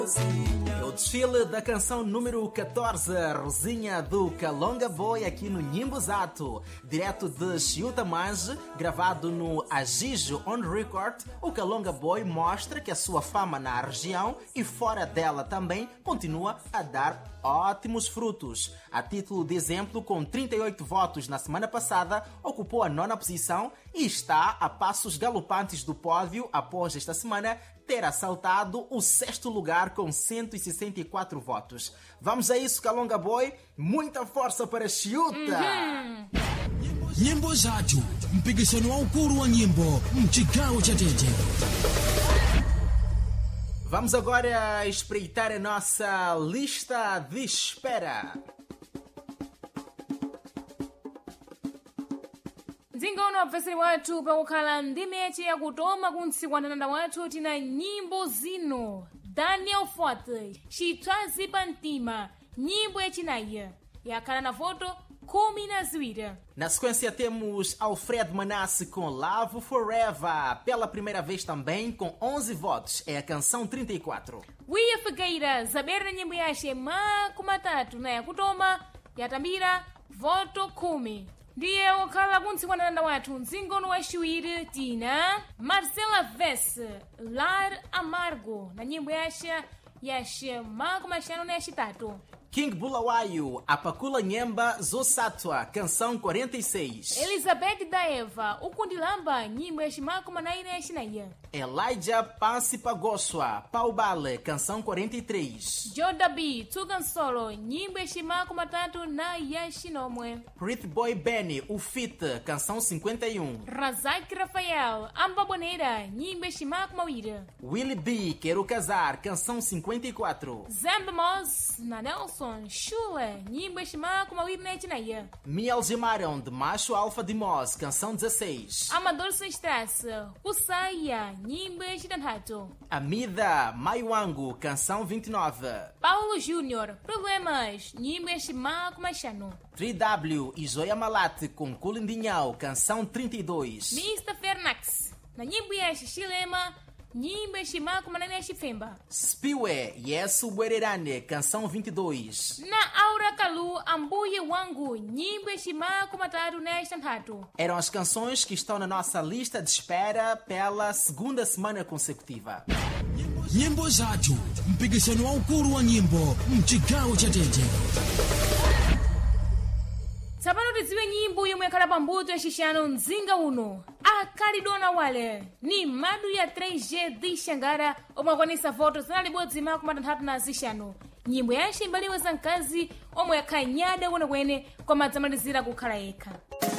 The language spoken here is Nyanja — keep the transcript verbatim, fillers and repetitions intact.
É o desfile da canção número catorze, Rosinha do Kalonga Boy, aqui no Nhimbozato, direto de Chiuta Mange, gravado no Agijo On Record. O Kalonga Boy mostra que a sua fama na região e fora dela também continua a dar ótimos frutos. A título de exemplo, com trinta e oito votos na semana passada, ocupou a nona posição e está a passos galopantes do pódio após esta semana ter assaltado o sexto lugar com cento e sessenta e quatro votos. Vamos a isso, Kalonga Boy. Muita força para Chiuta! Uhum. Nhimbozato, mpigisano waukulu wa nyimbo mchigawo cha Tete. Vamos agora espreitar a nossa lista de espera. Zingono wapfeseri wathu pakukhala ndi mechi yakutoma kuntsikwandanda wathu tina nyimbo zino. Daniel Forte, Chitwazi Pantima, nyimbo yachinayi yakhala na voto khumi na ziwiri. Na sequência temos Alfred Manasse com Love Forever, pela primeira vez também com onze votos, é a canção trinta e quatro. Wiya Figueira, zabera na nyimbo yace makumatatu na yakutoma yatambira voto khumi. Ndiye wakhala kuntsikwandanda wathu mzingono waciwiri tina Marcela Vesse, Lar Amargo, na nyimbo yace yace makumaxanu na yacitatu. King Bulawayo, Apakula Nyemba Zosatwa, canção quarenta e seis. Elizabeth Daeva, Ukundilamba, nyimbo yacimako manayi na yacinayi. Elijah Pansipagoswa, Paubale, canção quarenta e três. Joda B, Tsugansolo, nyimbo yacimako matatu na yacinomwe. Pretty Boy Benny, o Fit, canção cinquenta e um. Razak Rafael, Ambaboneira, nyimbo yacimako mawiri. Willie B, Quero Casar, canção cinquenta e quatro. Zambi Moss, na Nelson Chule, nyimbo yacimako mawiri na yacinayi. Me algemaram de Macho Alfa de Moss, canção dezesseis. Amador Sestrasse, Kusaya, nyimbo yacitanthatu. Amida Maiwangu, canção vinte e nove. Paulo Júnior, Problemas, nyimbo yacimako maxanu. três W e Joia Malate com Culindinhau, canção trinta e dois. mister Fernax, na nyimbo yace Chilema, nyimbo yacimako manane yacifemba. Spiwe, Yesu Buererane, canção vinte e dois. Na Aura Kalu, Ambuye Wangu, nyimbo yacimako matatu na yacitanthatu. Eram as canções que estão na nossa lista de espera pela segunda semana consecutiva. Nyimbozato, mpigisano waukulu wa nyimbo mchigawo cha Tete. Tsapano tidziwe nyimbo yomwe yakhala pambuto yacixanu mzinga uno. Akalidona wale ni madu ya três G de Xangara omwe akwanisa voto zana libodzi mako matanthatu na zixanu. Nyimbo yace imbaliwe za mkazi omwe yakhanyada kwenekwene kwa madzamalizira kukhala yekha.